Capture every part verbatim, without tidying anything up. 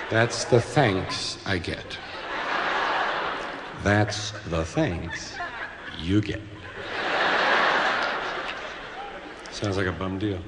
That's the thanks I get. That's the thanks you get. Sounds like a bum deal.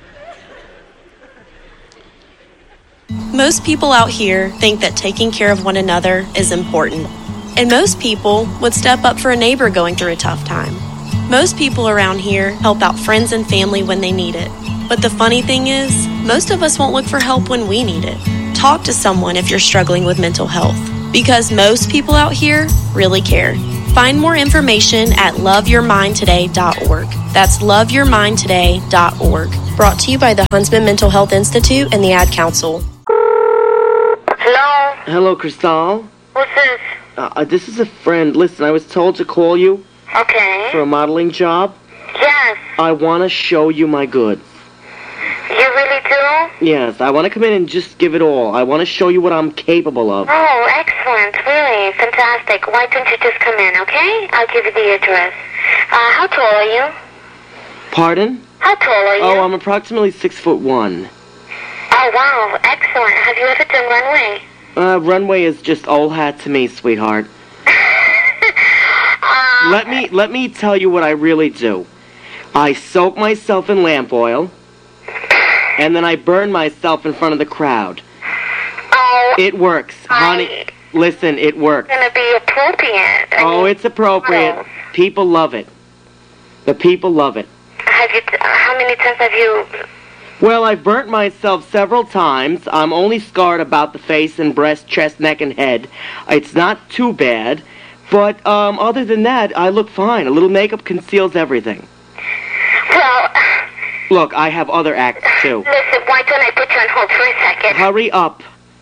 Most people out here think that taking care of one another is important. And most people would step up for a neighbor going through a tough time. Most people around here help out friends and family when they need it. But the funny thing is, most of us won't look for help when we need it. Talk to someone if you're struggling with mental health, because most people out here really care. Find more information at love your mind today dot org. That's love your mind today dot org. Brought to you by the Huntsman Mental Health Institute and the Ad Council. Hello? Hello, Crystal. Who's this? Uh, this is a friend. Listen, I was told to call you Okay. for a modeling job. Yes. I want to show you my goods. You really do? Yes, I want to come in and just give it all. I want to show you what I'm capable of. Oh, excellent. Really fantastic. Why don't you just come in, okay? I'll give you the address. Uh, how tall are you? Pardon? How tall are you? Oh, I'm approximately six foot one. Oh, wow. Excellent. Have you ever done runway? Uh, runway is just old hat to me, sweetheart. uh, Let me let me tell you what I really do. I soak myself in lamp oil, and then I burn myself in front of the crowd. Oh, It works, honey. Listen, it works. it's going to be appropriate. I Oh, mean, it's appropriate. models. People love it. The people love it. Have you, how many times have you... Well, I've burnt myself several times. I'm only scarred about the face and breast, chest, neck, and head. It's not too bad. But um, other than that, I look fine. A little makeup conceals everything. Well, Look, I have other acts, too. listen, why don't I put you on hold for a second? Hurry up.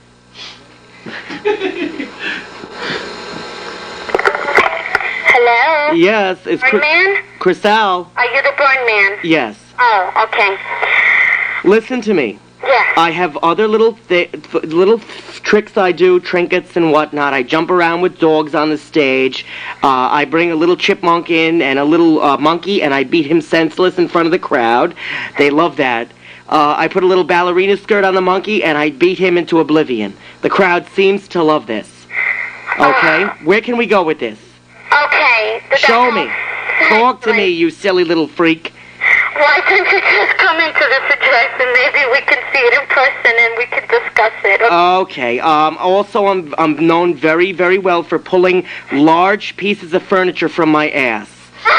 Hello? Yes, it's Burn Cr- man? Crystal. Are you the burn man? Yes. Oh, okay. Listen to me. Yes. I have other little th- th- little tricks I do, trinkets and whatnot. I jump around with dogs on the stage. Uh, I bring a little chipmunk in and a little uh, monkey, and I beat him senseless in front of the crowd. They love that. Uh, I put a little ballerina skirt on the monkey, and I beat him into oblivion. The crowd seems to love this. Okay? Where can we go with this? Okay. Did Show that me. help? Talk to me, you silly little freak. Why don't you just come into this address and maybe we can see it in person and we can discuss it? Okay? Okay. Um, also, I'm I'm known very, very well for pulling large pieces of furniture from my ass.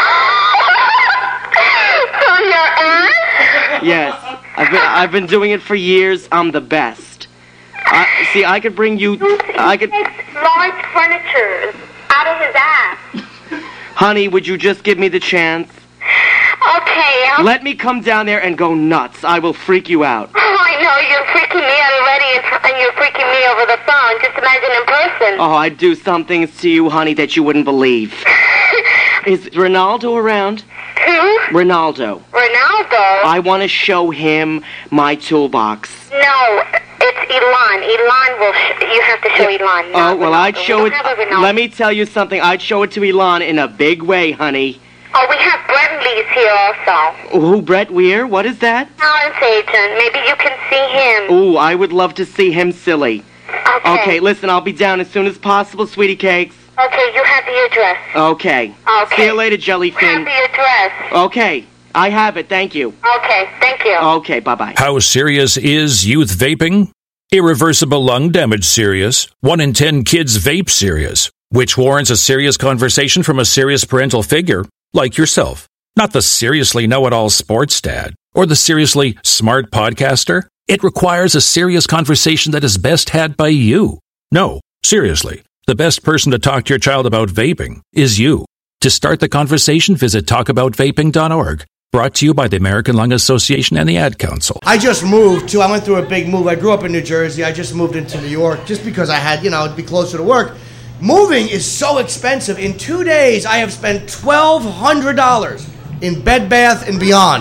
From your ass? Yes, I've been I've been doing it for years. I'm the best. I, see, I could bring you. I could. He takes large furniture out of his ass. Honey, would you just give me the chance? Okay. I'll... Let me come down there and go nuts. I will freak you out. Oh, I know. You're freaking me out already and, and you're freaking me over the phone. Just imagine in person. Oh, I'd do some things to you, honey, that you wouldn't believe. Is Ronaldo around? Who? Ronaldo. Ronaldo? I want to show him my toolbox. No, it's Elon. Elon will... Sh- you have to show Elon. Oh, well, I'd Ronaldo. show We it... don't have a Ronaldo. Let me tell you something. I'd show it to Elon in a big way, honey. Oh, we have Brett Lee's here also. Who, Brett Weir? What is that? Talent agent. Maybe you can see him. Ooh, I would love to see him silly. Okay. Okay, listen, I'll be down as soon as possible, sweetie cakes. Okay, you have the address. Okay. Okay. See you later, You have jellyfin. the address. Okay, I have it, thank you. Okay, thank you. Okay, bye-bye. How serious is youth vaping? Irreversible lung damage serious. One in ten kids vape serious, which warrants a serious conversation from a serious parental figure, like yourself. Not the seriously know-it-all sports dad or the seriously smart podcaster. It requires a serious conversation that is best had by you. No, seriously, the best person to talk to your child about vaping is you. To start the conversation, visit talk about vaping dot org. Brought to you by the American Lung Association and the Ad Council. I just moved, too. I went through a big move. I grew up in New Jersey. I just moved into New York just because I had, you know, to be closer to work. Moving is so expensive. In two days, I have spent twelve hundred dollars in Bed Bath and Beyond.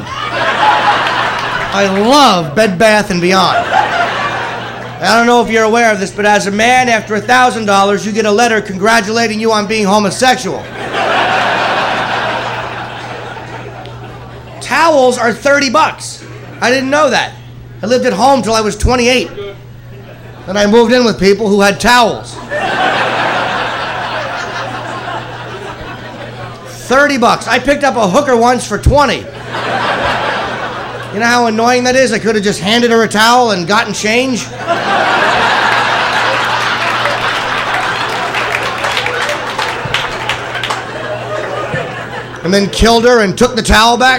I love Bed Bath and Beyond. I don't know if you're aware of this, but as a man, after one thousand dollars, you get a letter congratulating you on being homosexual. Towels are thirty bucks. I didn't know that. I lived at home till I was twenty-eight. Then I moved in with people who had towels. thirty bucks. I picked up a hooker once for twenty. You know how annoying that is? I could have just handed her a towel and gotten change. And then killed her and took the towel back.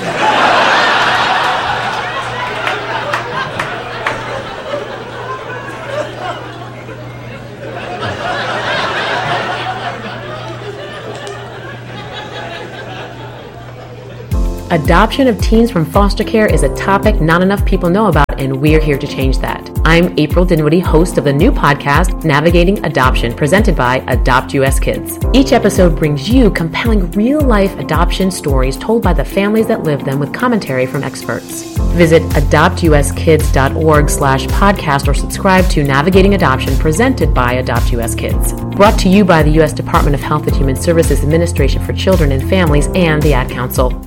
Adoption of teens from foster care is a topic not enough people know about, and we're here to change that. I'm April Dinwiddie, host of the new podcast, Navigating Adoption, presented by Adopt U S Kids. Each episode brings you compelling real-life adoption stories told by the families that live them with commentary from experts. Visit adopt u s kids dot org slash podcast or subscribe to Navigating Adoption, presented by Adopt U S Kids. Brought to you by the U S Department of Health and Human Services Administration for Children and Families and the Ad Council.